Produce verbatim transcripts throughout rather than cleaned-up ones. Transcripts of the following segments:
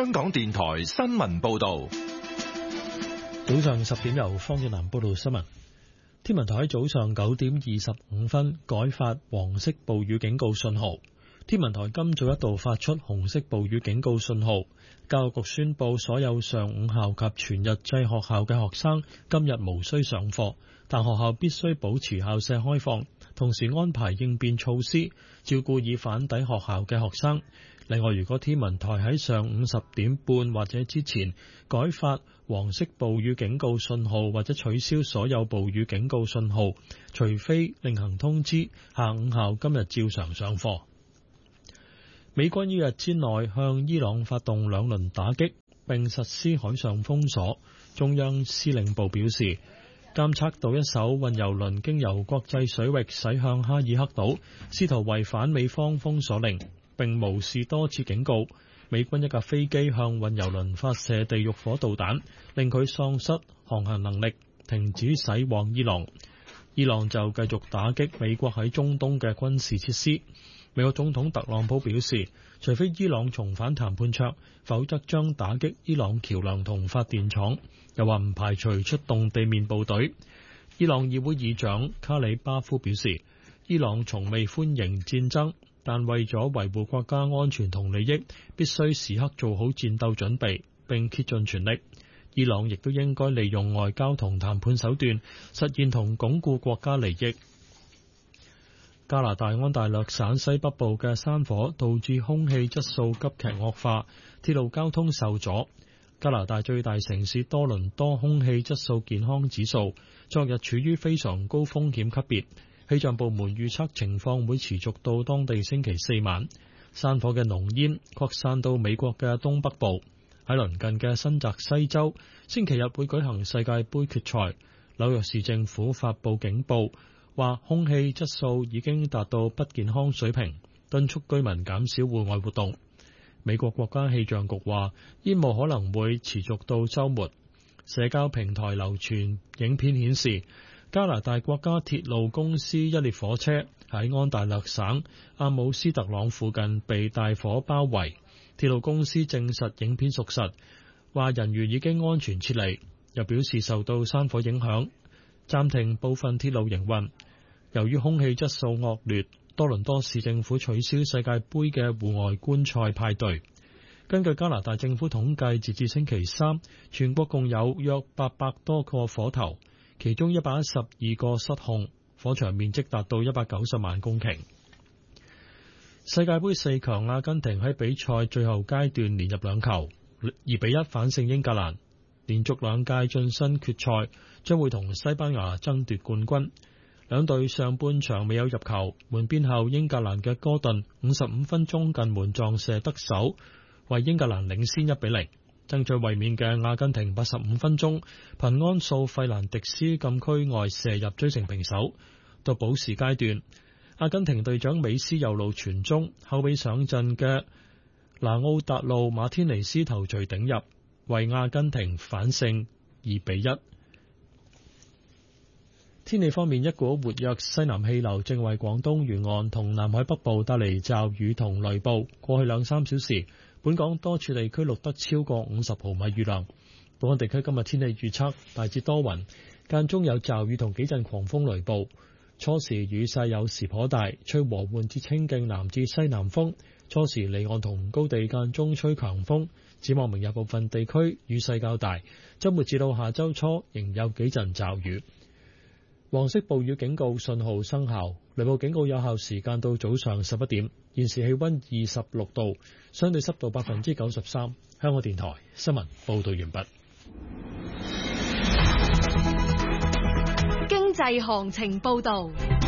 香港電台新聞報道。 早上十點由方遠南報道新聞。天文台喺早上九點二十五分改發黃色暴雨警告信號。天文台今早一度發出紅色暴雨警告信號。教育局宣布所有上午校及全日制學校嘅學生今日無需上課，但學校必須保持校舍開放，同時安排應變措施，照顧已返抵學校嘅學生。另外，如果天文台喺上午十點半或者之前改發黃色暴雨警告信號或者取消所有暴雨警告信號，除非另行通知，下午校今日照常上課。美軍一日之內向伊朗發動兩輪打擊，並實施海上封鎖。中央司令部表示，監測到一艘運油輪經由國際水域駛向哈爾克島，試圖違反美方封鎖令，並無視多次警告。美軍一架飛機向運油輪發射地獄火導彈，令佢喪失航行能力，停止駛往伊朗。伊朗就繼續打擊美國喺中東嘅軍事設施。美國總統特朗普表示，除非伊朗重返談判桌，否則將打擊伊朗橋樑同發電廠。又話唔排除出動地面部隊。伊朗議會議長卡里巴夫表示，伊朗從未歡迎戰爭，但為咗維護國家安全同利益，必須時刻做好戰鬥準備，並竭盡全力。伊朗亦都應該利用外交同談判手段，實現同鞏固國家利益。加拿大安大略省西北部嘅山火導致空氣質素急劇惡化，鐵路交通受阻。加拿大最大城市多倫多空氣質素健康指數昨日處於非常高風險級別，氣象部門預測情況會持續到當地星期四晚。山火嘅濃煙擴散到美國嘅東北部，喺鄰近嘅新澤西州，星期日會舉行世界盃決賽。紐約市政府發佈警報，話空氣質素已經達到不健康水平，敦促居民減少戶外活動。美國國家氣象局話，煙霧可能會持續到週末。社交平台流傳影片顯示，加拿大國家鐵路公司一列火車喺安大略省阿姆斯特朗附近被大火包圍。鐵路公司證實影片屬實，話人員已經安全撤離，又表示受到山火影響，暫停部分鐵路營運。由於空氣質素惡劣，多倫多市政府取消世界盃嘅戶外觀賽派對。根據加拿大政府統計，截至星期三，全國共有約八百多個火頭，其中一百一十二個失控，火場面積達到一百九十萬公頃。世界盃四強，阿根廷喺比賽最後階段連入兩球，二比一反勝英格蘭，連續兩屆晉身決賽，將會同西班牙爭奪冠軍。兩隊上半場未有入球，換邊後英格蘭嘅哥頓五十五分鐘近門撞射得手，為英格蘭領先一比零。爭取衛冕嘅阿根廷八十五分鐘憑安素費蘭迪斯禁區外射入追成平手。到補時階段，阿根廷隊長美斯右路傳中，後備上陣嘅拿奧達路馬天尼斯頭槌頂入，為阿根廷反勝二比一。天氣方面，一股活躍西南氣流正為廣東沿岸同南海北部帶嚟驟雨同雷暴。過去兩三小時，本港多處地區錄得超過五十毫米雨量。本港地區今日天氣預測大致多雲，間中有驟雨同幾陣狂風雷暴。初時雨勢有時頗大，吹和緩至清勁南至西南風。初時離岸同高地間中吹強風。展望明日部分地區雨勢較大，周末至到下周初仍有幾陣驟雨。黃色暴雨警告信號生效，雷暴警告有效時間到早上十一點。現時氣溫二十六度，相對濕度百分之九十三。香港電台新聞報道完畢。 經濟行情報道。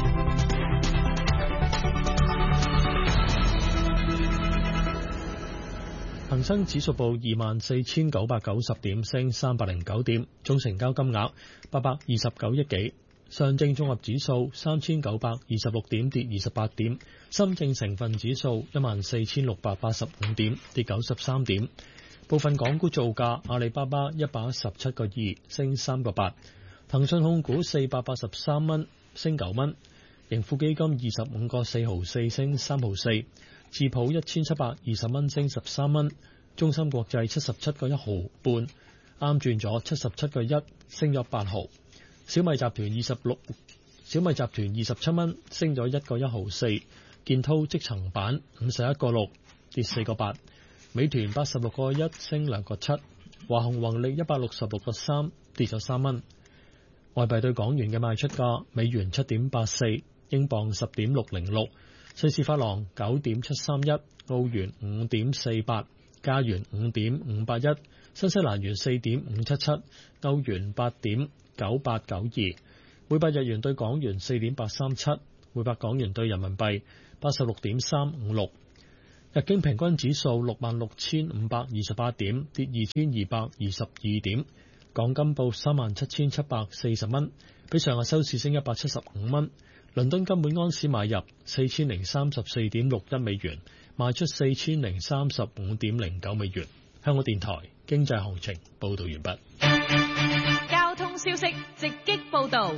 恒生指數報二萬四千九百九十點，升三百零九點，總成交金額八百二十九億幾。上證綜合指數三千九百二十六點，跌二十八點。深證成分指數一萬四千六百八十五點，跌九十三點。部分港股造價，阿里巴巴一百一十七個二，升三個八。騰訊控股四百八十三蚊，升九蚊。盈富基金二十五個四毫四，升三毫四。智普一千七百二十蚊，升十三蚊。 中芯國際七十七個一毫半，啱轉咗七十七個一，升咗八毫。小米集團二十六，小米集團二十七蚊，升咗一個一毫四。建滔積層板五十一個六，跌四個八。美團八十六個一，升兩個七。華虹宏利一百六十六個三，跌咗三蚊。外幣對港元嘅賣出價：美元七點八四，英鎊十點六零六，瑞士法郎九點七三一，澳元五點四八，加元五點五八一，新西蘭元四點五七七，歐元八點九八九二，每百日元對港元四點八三七，每百港元對人民幣八十六點三五六。日經平均指數六萬六千五百二十八點，跌二千二百二十二點。港金報三萬七千七百四十蚊，比上日收市升一百七十五蚊。倫敦金每安士買入四千零三十四點六一美元，賣出四千零三十五點零九美元。香港電台經濟行情報道完畢。 交通消息直擊報道。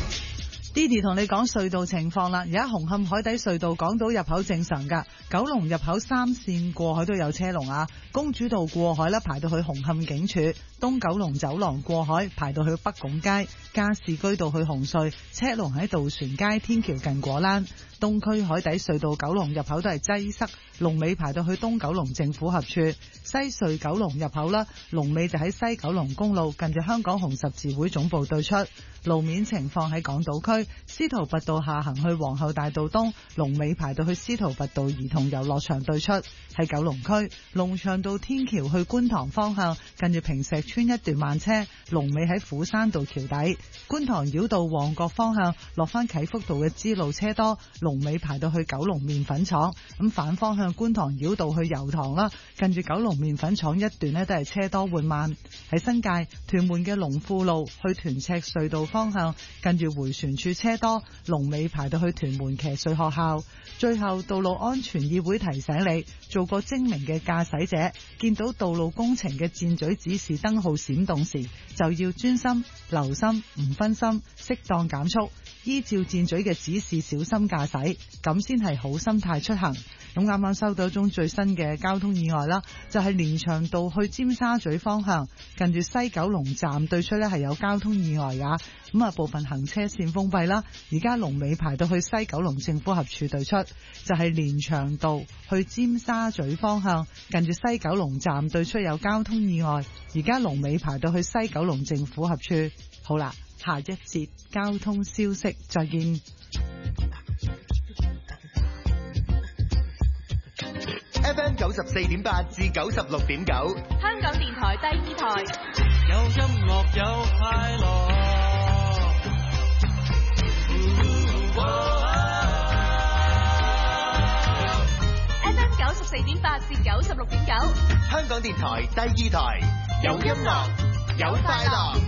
Didi 同你講隧道情況啦，而家紅磡海底隧道港島入口正常噶，九龍入口三線過海都有車龍啊，公主道過海啦排到去紅磡警署，東九龍走廊過海排到去北拱街，加士居道去紅隧車龍喺渡船街天橋近果欄，東區海底隧道九龍入口都係擠塞，龍尾排到去東九龍政府合署，西隧九龍入口啦，龍尾就喺西九龍公路近住香港紅十字會總部對出。路面情況喺港島區，司徒拔道下行去皇后大道東，龍尾排到去司徒拔道兒童遊樂場對出。喺九龍區，龍翔道天橋去觀塘方向，近住坪石村一段慢車，龍尾喺虎山道橋底。觀塘繞道旺角方向落翻啟福道嘅支路車多，龍尾排到去九龍麵粉廠。咁反方向觀塘繞道去油塘啦，近住九龍麵粉廠一段呢都係車多緩慢。喺新界屯門嘅龍富路去屯赤隧道方向，近住回旋處車多，龍尾排到去屯門騎術學校。最後，道路安全議會提醒你，做個精明嘅駕駛者，見到道路工程嘅箭嘴指示燈號閃動時，就要專心、留心、唔分心，適當減速，依照箭嘴嘅指示小心駕駛，咁先係好心態出行。咁啱啱收到一宗最新嘅交通意外啦，就係連翔道去尖沙咀方向，近住西九龍站對出呢係有交通意外噶，咁啊部分行車線封閉啦，而家龍尾排到去西九龍政府合署對出，就係連翔道去尖沙咀方向，近住西九龍站對出有交通意外，而家龍尾排到去西九龍政府合署。好啦，下一節交通消息再見。 F M 九十四點八至九十六點九， 香港電台第二台， 有音樂有快樂。 F M 九十四點八至九十六點九， 香港電台第二台，有音樂有快樂。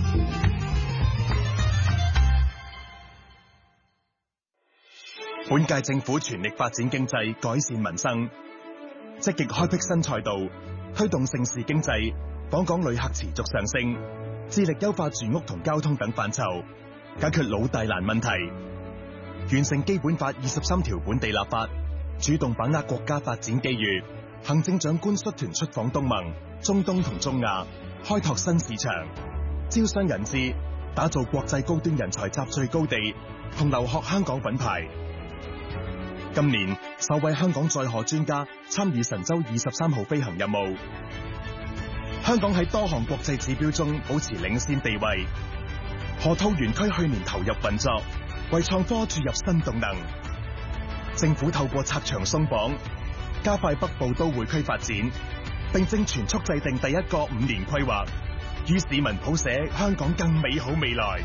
本屆政府全力發展經濟，改善民生，積極開闢新賽道，推動盛事經濟，訪港旅客持續上升，致力優化住屋同交通等範疇，解決老大難問題，完成基本法二十三條本地立法，主動把握國家發展機遇。行政長官率團出訪東盟、中東同中亞，開拓新市場，招商引資，打造國際高端人才集聚高地，同留學香港品牌。今年首位香港載荷專家參與神舟二十三號飛行任務，香港喺多項國際指標中保持領先地位。河套園區去年投入運作，為創科注入新動能。政府透過拆牆鬆綁，加快北部都會區發展，並正全速制定第一個五年規劃，與市民譜寫香港更美好未來。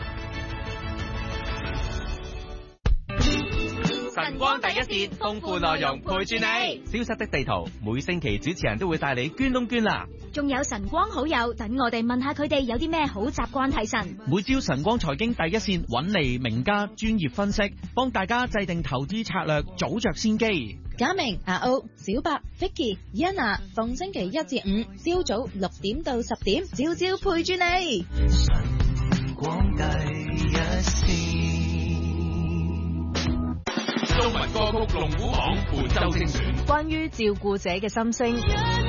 晨光第一線，豐富內容陪住你。消失的地圖，每星期主持人都會帶你捐窿捐罅。 仲有晨光好友，等我哋問下佢哋有啲咩好習慣提神。 每朝晨光財經第一線揾嚟名家專業分析，幫大家制定投資策略，早着先機。 嘉明、阿歐、小白、Vicky、Yana， 逢星期一至五朝早六點到十點，朝朝陪住你。晨光第一線。 中文歌曲龍虎榜本周精選， 關於照顧者嘅心聲。